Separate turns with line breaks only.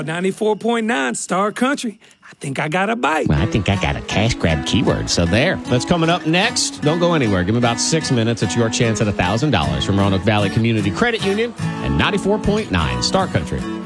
94.9 Star Country. I think I got a bite.
Well, I think I got a cash grab keyword. So there. That's coming up next. Don't go anywhere. Give me about 6 minutes. It's your chance at $1,000 from Roanoke Valley Community Credit Union and 94.9 Star Country.